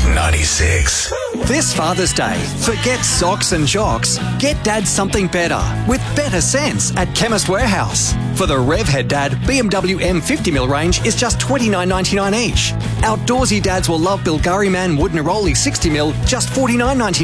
96. This Father's Day, forget socks and jocks. Get Dad something better with better sense at Chemist Warehouse. For the Revhead Dad, BMW M50mm range is just $29.99 each. Outdoorsy dads will love Bulgari Man Wood Neroli 60mm, just $49.99.